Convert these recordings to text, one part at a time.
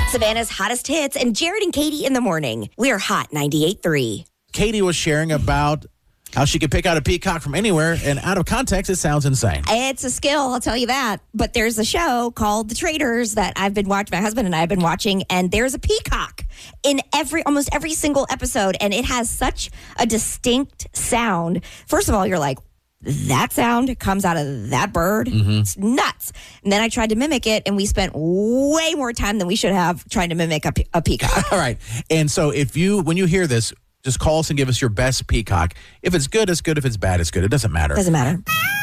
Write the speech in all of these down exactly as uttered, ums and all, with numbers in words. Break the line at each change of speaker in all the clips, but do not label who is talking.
Savannah's hottest hits and Jared and Katie in the morning. We're Hot ninety-eight point three.
Katie was sharing about how she could pick out a peacock from anywhere, and out of context, it sounds insane.
It's a skill, I'll tell you that. But there's a show called The Traitors that I've been watching, my husband and I have been watching, and there's a peacock in every, almost every single episode, and it has such a distinct sound. First of all, you're like, that sound comes out of that bird. Mm-hmm. It's nuts. And then I tried to mimic it, and we spent way more time than we should have trying to mimic a, pe- a peacock.
All right. And so if you, when you hear this, just call us and give us your best peacock. If it's good, it's good. If it's bad, it's good. It doesn't matter.
Doesn't matter.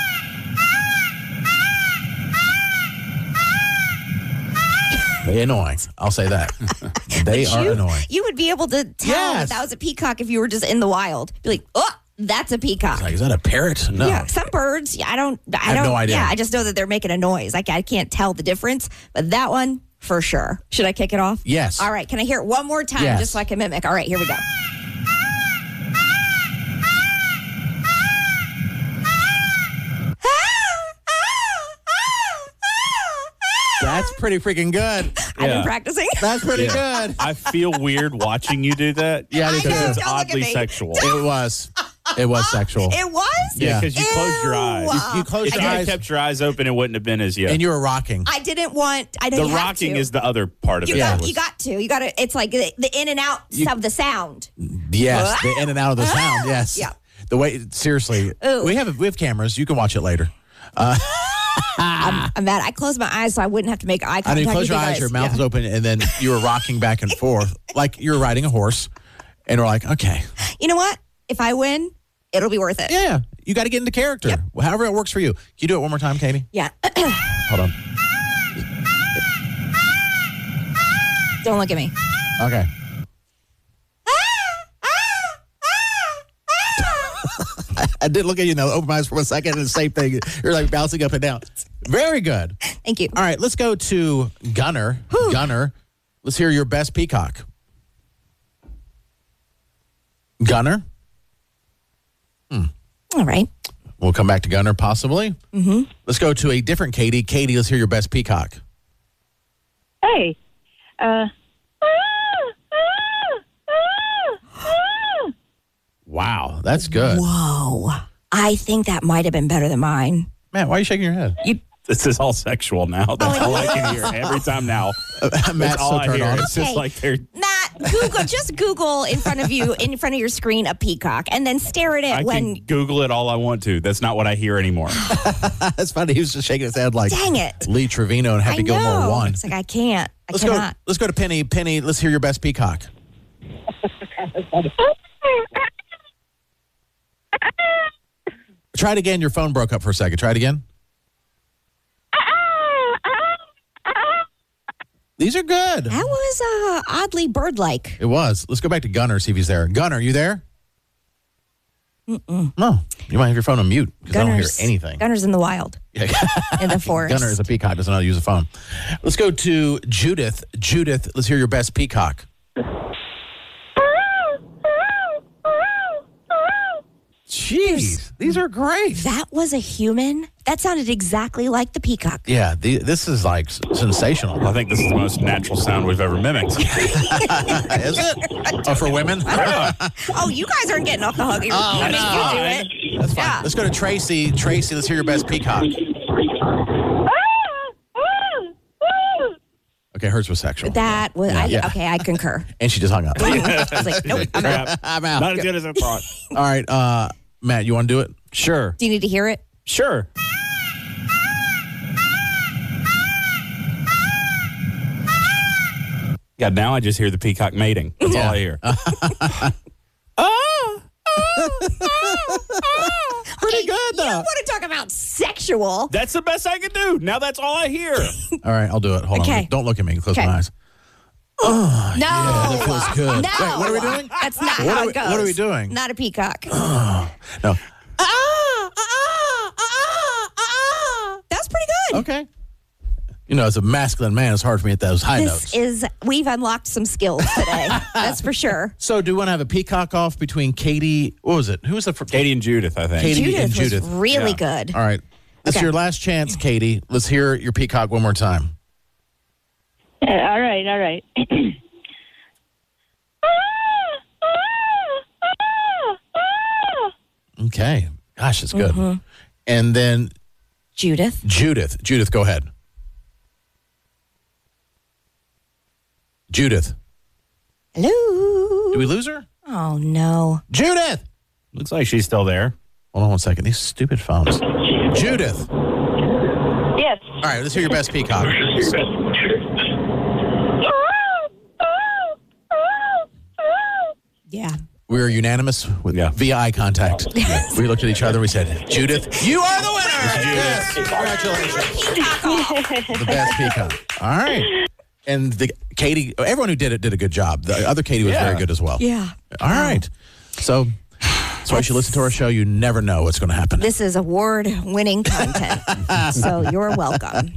They annoying. I'll say that. They
But
are
you,
annoying.
You would be able to tell
Yes.
that that was a peacock if you were just in the wild. Be like, oh, that's a peacock.
Like, is that a parrot? No.
Yeah, some birds, I don't, I,
have
don't,
no idea.
Yeah, I just know that they're making a noise. Like I can't tell the difference, but that one for sure. Should I kick it off?
Yes.
All right. Can I hear it one more time,
Yes.
just so I can mimic? All right, here we go.
That's pretty freaking good.
I've
Yeah.
been practicing.
That's pretty
Yeah.
good.
I feel weird watching you do that.
Yeah,
I
because
know.
it's
Don't look at
oddly
me.
sexual.
it was. It was sexual.
It was.
Yeah.
because you closed your
Ew.
eyes.
You, you closed
If
your
you had
eyes
kept your eyes open, it wouldn't have been as yet.
and you were rocking.
I didn't want. I
the
didn't have
rocking
to.
is the other part of
You
it.
got.
Was-
You got to. You got to. It's like the, the in and out
You-
of the sound.
Yes, the in and out of the sound. Yes.
Yeah.
The way, seriously,
Ooh.
we have we have cameras. You can watch it later.
I'm, I'm mad. I closed my eyes so I wouldn't have to make eye contact.
I mean, close
with
your
you
eyes,
guys.
your mouth
Yeah.
is open, and then you were rocking back and forth like you're riding a horse. And we're like, okay,
You know what? If I win, it'll be worth it.
yeah, you got to get into character.
Yep.
However it works for you. Can you do it one more time, Katie?
Yeah.
Hold on.
Don't look at me.
Okay. I did look at you now, open my eyes for a second, and the same thing. You're like bouncing up and down. Very good.
Thank you.
All right, let's go to Gunner. Gunner, let's hear your best peacock. Gunner,
All right.
we'll come back to Gunner possibly. Mm-hmm. Let's go to a different Katie. Katie, let's hear your best peacock.
Hey. Uh,
Wow, that's good.
Whoa. I think that might have been better than mine.
Matt, why are you shaking your head?
This is all sexual now. That's
it
all I
is?
can hear every time now.
Matt's
That's all
so
I
turned
hear.
on.
It's
Okay.
just like they're.
Matt, Google, just Google in front of you, in front of your screen, a peacock, and then stare at it
I
when.
can Google it all I want to. That's not what I hear anymore.
That's funny. He was just shaking his head like
Dang it.
Lee Trevino and Happy
I know.
Gilmore one.
It's like, I can't. I
Let's go.
cannot.
Let's go to Penny. Penny, let's hear your best peacock. Try it again. Your phone broke up for a second. Try it again. These are good.
That was uh, oddly bird-like.
It was. Let's go back to Gunner, see if he's there. Gunner, you there? Mm-mm. No. You might have your phone on mute because I don't hear
Gunner's-
anything.
Gunner's in the wild,
Yeah.
in the forest.
Gunner is a peacock, doesn't know how to use a phone. Let's go to Judith. Judith, let's hear your best peacock. Jeez, these are great.
That was a human? That sounded exactly like the peacock.
Yeah, the, this is like s- sensational.
I think this is the most natural sound we've ever mimicked.
Is it? Oh, for women?
Oh, you guys aren't getting off the hook.
Oh,
I mean,
no.
you do it.
That's fine.
Yeah.
Let's go to Tracy. Tracy, let's hear your best peacock. Okay, hers was sexual.
That was, I,
Yeah.
okay, I concur.
And she just hung up.
I was like, nope, I'm out.
Crap.
I'm out.
Not as good as I thought.
All right, uh, Matt, you want to do it?
Sure.
Do you need to hear it?
Sure. God, now I just hear the peacock mating. That's all I hear.
Pretty good,
You
though.
want to talk about sexual?
That's the best I can do. Now that's all I hear.
All right, I'll do it. Hold
Okay.
on. Don't look at me. Close
Okay.
my eyes.
No.
that feels good.
No.
Wait, what are we doing?
That's not
What
how
are
it
we-
goes.
what are we doing?
Not a peacock.
No.
That's pretty good.
Okay. You know, as a masculine man, it's hard for me at those high
This
notes.
is, we've unlocked some skills today. That's for sure.
So, do we want to have a peacock off between Katie? What was it? Who was the first?
Katie and Judith, I think.
Katie
Judith
and
was
Judith.
really
Yeah.
good.
All right. This is
Okay.
your last chance, Katie. Let's hear your peacock one more time.
Uh, all right, all right.
Okay. Gosh, it's good. Mm-hmm. And then
Judith.
Judith. Judith, go ahead. Judith.
Hello.
Did we lose her?
Oh, no.
Judith.
Looks like she's still there.
Hold on one second. These stupid phones. Judith.
Yes.
All right, let's hear your best peacock.
Yeah.
We were unanimous with
Yeah.
via eye contact. We looked at each other and we said, Judith, you are the winner! Yes, congratulations. The best peacock. All right. And the Katie, everyone who did it did a good job. The other Katie was
Yeah.
very good as well.
Yeah.
All right. So that's why you should listen to our show. You never know what's going to happen.
This is award-winning content, so you're welcome.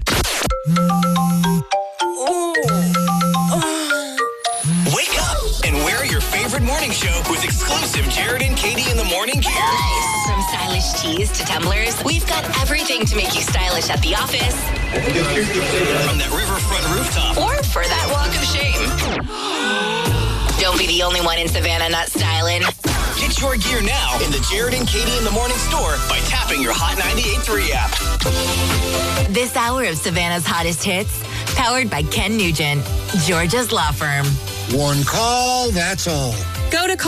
Wake up and wear your favorite morning show with exclusive Jared and Katie in the morning gear.
From stylish tees to tumblers, we've got everything to make you stylish at the office
From that riverfront rooftop.
or for that walk of shame. Don't be the only one in Savannah not styling.
Get your gear now in the Jared and Katie in the morning store by tapping your Hot ninety-eight point three app.
This hour of Savannah's hottest hits, powered by Ken Nugent, Georgia's law firm.
One call, that's all.
Go to